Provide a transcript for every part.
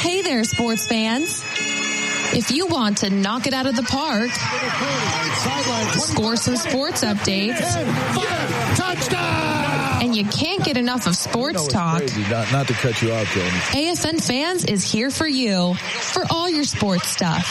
Hey there, sports fans. If you want to knock it out of the park, score some sports updates, and you can't get enough of sports talk, not to cut you off, Jamie. AFN Fans is here for you for all your sports stuff.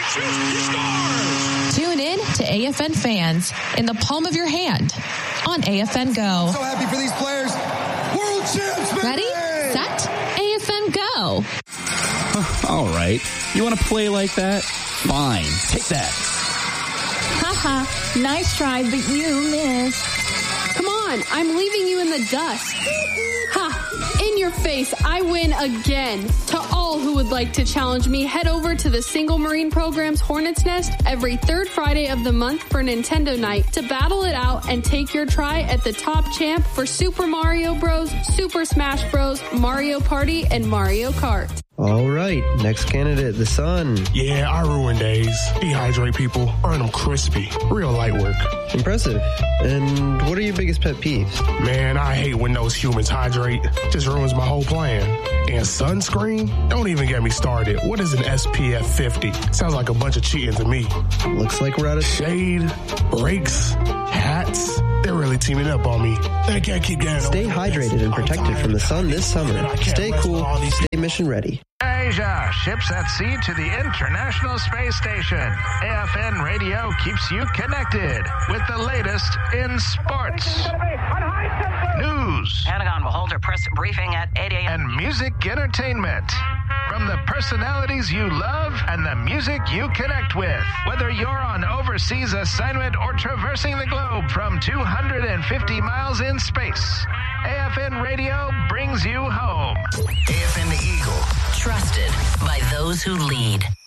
Tune in to AFN Fans in the palm of your hand on AFN Go. So happy for these players. World champs, baby! Ready, set, AFN Go. All right. You want to play like that? Fine. Take that. Haha. Nice try, but you missed. Come on. I'm leaving you in the dust. Ha! In your face. I win again. To all who would like to challenge me, head over to the Single Marine Program's Hornet's Nest every third Friday of the month for Nintendo Night to battle it out and take your try at the top champ for Super Mario Bros., Super Smash Bros., Mario Party, and Mario Kart. All right, next candidate, the sun. Yeah, I ruin days. Dehydrate people, earn them crispy. Real light work. Impressive. And what are your biggest pet peeves? Man, I hate when those humans hydrate. Just ruins my whole plan. And sunscreen? Don't even get me started. What is an SPF 50? Sounds like a bunch of cheating to me. Looks like we're out of shade, brakes, hats. They're really teaming up on me. I can't keep getting. Stay hydrated and protected from the sun this summer. Stay cool. Stay mission ready. Asia ships at sea to the International Space Station. AFN Radio keeps you connected with the latest in sports, news, Pentagon will hold a press briefing at 8 a.m. and music entertainment. From the personalities you love and the music you connect with. Whether you're on overseas assignment or traversing the globe from 250 miles in space, AFN Radio brings you home. AFN the Eagle, trusted by those who lead.